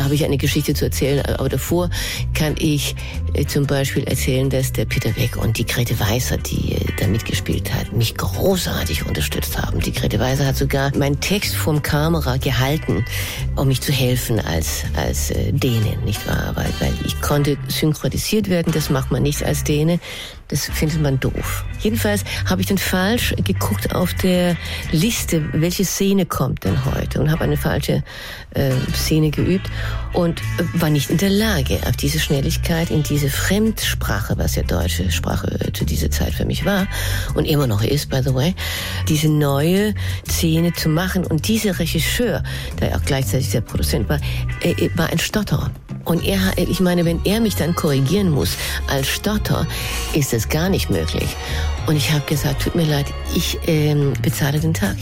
habe ich eine Geschichte zu erzählen, aber davor kann ich zum Beispiel erzählen, dass der Peter Weck und die Grete Weißer, die da mitgespielt hat, mich großartig unterstützt haben. Die Grete Weißer hat sogar meinen Text vorm Kamera gehalten, um mich zu helfen als Däne, nicht wahr? Weil ich konnte synchronisiert werden, das macht man nicht als Däne. Das findet man doof. Jedenfalls habe ich dann falsch geguckt auf der Liste, welche Szene kommt denn heute, und habe eine falsche Szene geübt und war nicht in der Lage, auf diese Schnelligkeit, in diese Fremdsprache, was ja deutsche Sprache zu dieser Zeit für mich war und immer noch ist, by the way, diese neue Szene zu machen. Und dieser Regisseur, der auch gleichzeitig der Produzent war ein Stotterer. Und ich meine, wenn er mich dann korrigieren muss als Stotter, ist das gar nicht möglich. Und ich habe gesagt, tut mir leid, ich bezahle den Tag.